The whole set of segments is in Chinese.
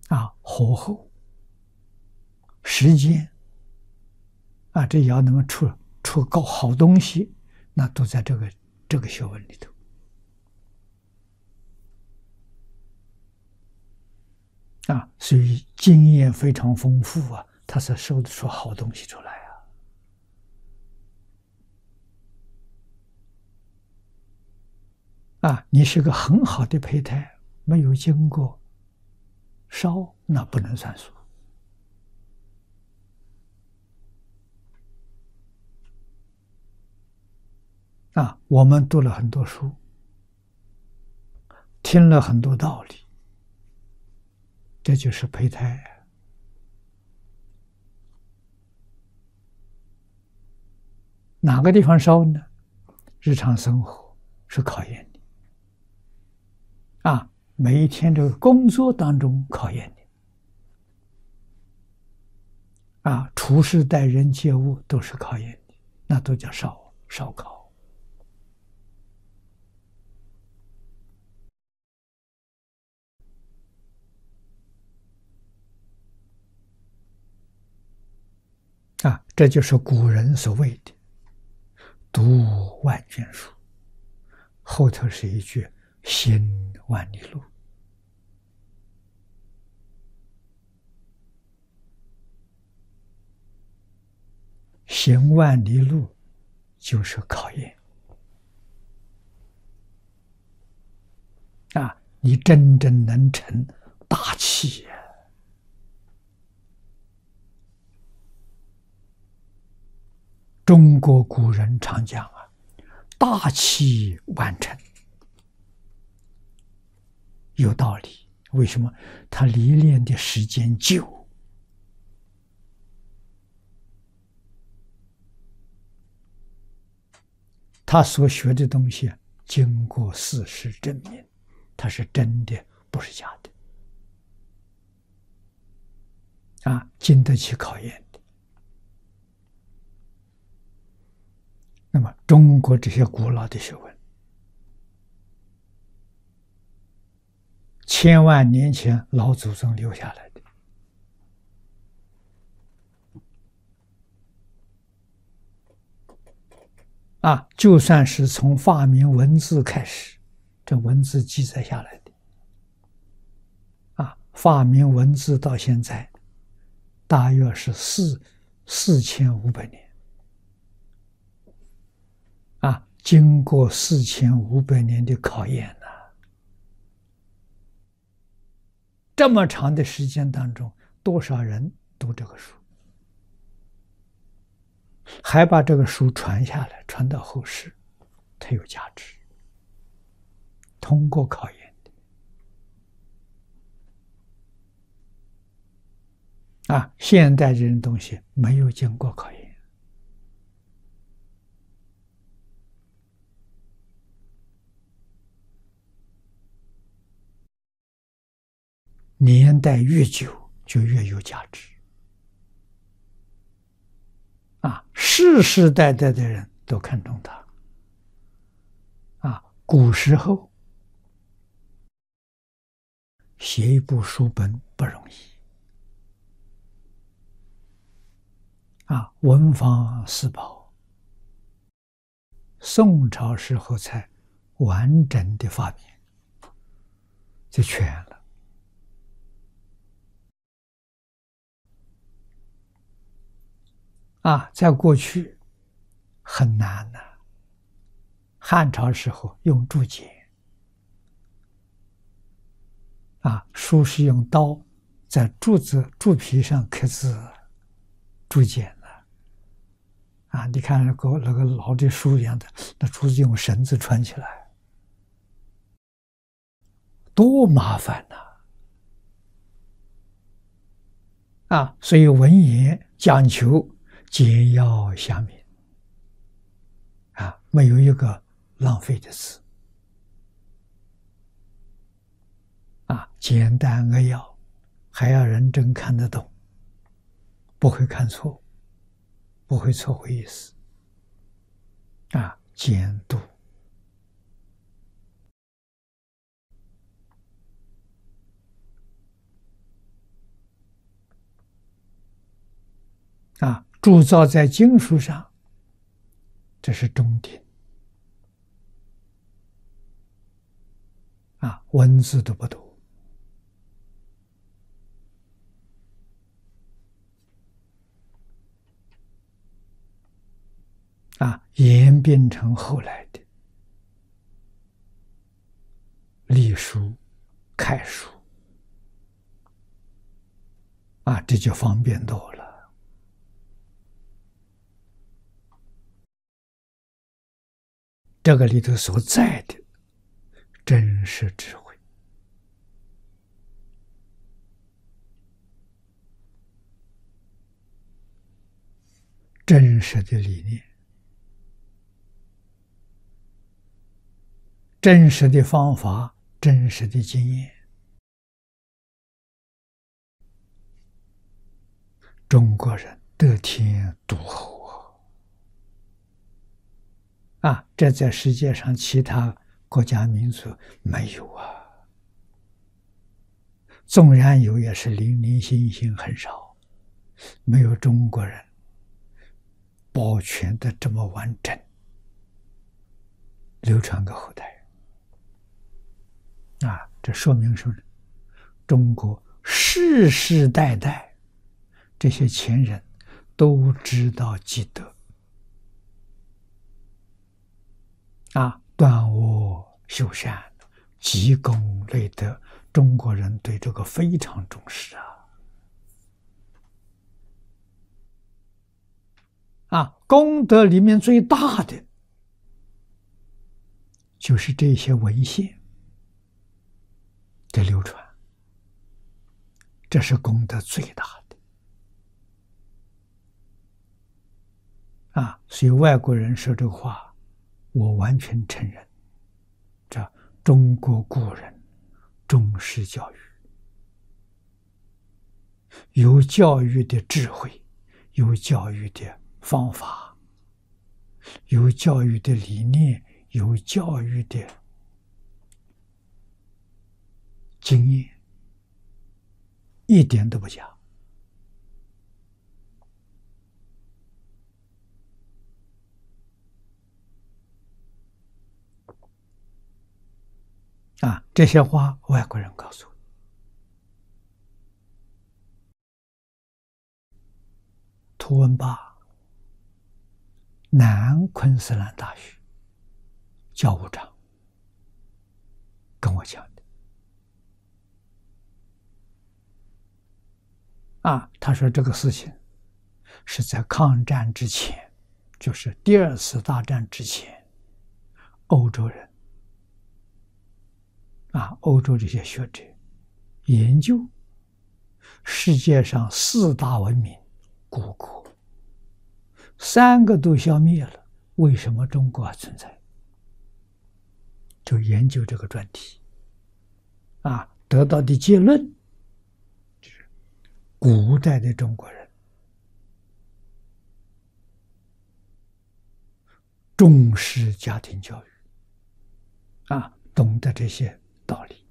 火候、时间这要能够出高好东西，那都在这个学问里头所以经验非常丰富他才收得出好东西出来你是个很好的胚胎，没有经过烧，那不能算数我们读了很多书，听了很多道理，这就是胚胎哪个地方烧呢？日常生活是考验你每一天这个工作当中考验你处事待人接物都是考验你，那都叫烧烤这就是古人所谓的读万卷书，后头是一句行万里路行万里路就是考验你真正能成大器中国古人常讲大器晚成，有道理。为什么？他历练的时间久，他所学的东西经过事实证明，它是真的，不是假的经得起考验的。那么中国这些古老的学问，千万年前老祖宗留下来的就算是从发明文字开始，这文字记载下来的发明文字到现在大约是4500年经过4500年的考验这么长的时间当中，多少人读这个书，还把这个书传下来，传到后世，它有价值，通过考验的现代人的东西没有经过考验，年代越久就越有价值世世代代的人都看重它古时候写一部书本不容易文房四宝，宋朝时候才完整的发明，就全了在过去很难汉朝时候用竹简书是用刀在竹皮上刻字，竹简你看那个老的书一样的，那竹子用绳子穿起来，多麻烦所以文言讲求简要详明没有一个浪费的字简单扼要，还要人真看得懂，不会看错，不会错会意思简读铸造在经书上，这是中鼎文字都不多演变成后来的隶书、楷书这就方便多了。这个里头所在的真实智慧，真实的理念，真实的方法，真实的经验，中国人得天独厚这在世界上其他国家民族没有纵然有，也是零零星星，很少，没有中国人保全的这么完整，流传给后代。这说明什么？中国世世代代这些前人都知道积德断恶修善，积功累德，中国人对这个非常重视功德里面最大的就是这些文献的流传，这是功德最大的所以外国人说这话，我完全承认。这中国古人重视教育，有教育的智慧，有教育的方法，有教育的理念，有教育的经验，一点都不假这些话外国人告诉我。图文巴，南昆士兰大学教务长跟我讲的他说这个事情是在抗战之前，就是第二次大战之前，欧洲人欧洲这些学者研究世界上4大文明古国，3个都消灭了，为什么中国还存在？就研究这个专题得到的结论就是古代的中国人重视家庭教育懂得这些道理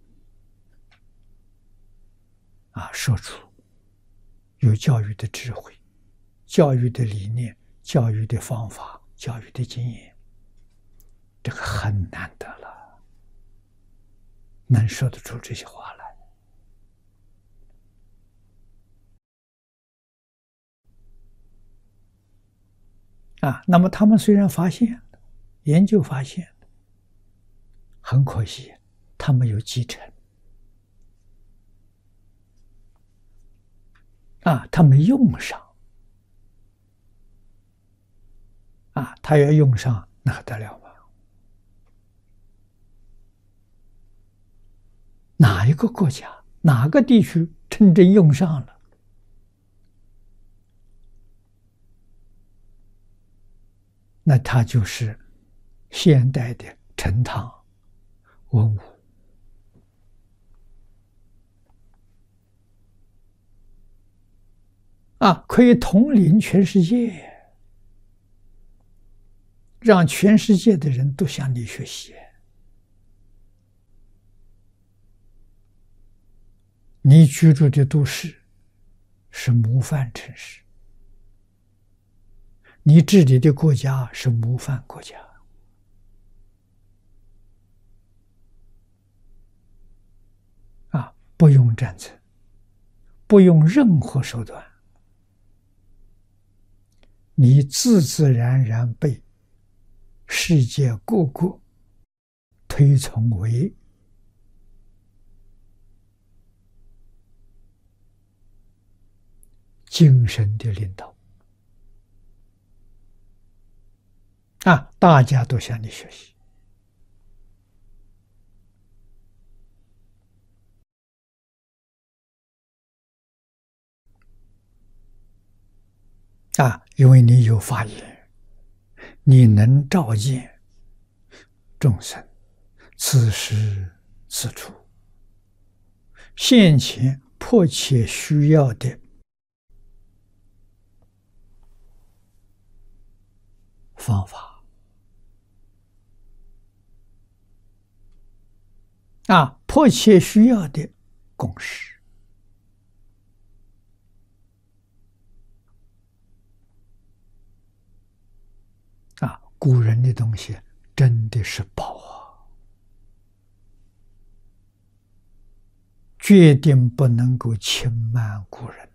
说出有教育的智慧，教育的理念，教育的方法，教育的经验，这个很难得了，能说得出这些话来那么他们虽然发现研究发现，很可惜他没有继承他没用上他要用上那还得了吗？哪一个国家哪个地区真正用上了，那它就是现代的陈唐文武可以统领全世界，让全世界的人都向你学习。你居住的都市是模范城市你治理的国家是模范国家啊，不用战争，不用任何手段，你自自然然被世界各国推崇为精神的领导啊！大家都向你学习啊！因为你有法眼，你能照见众生此时此处现前迫切需要的方法啊，迫切需要的公式啊，古人的东西真的是宝啊，决定不能够轻慢古人。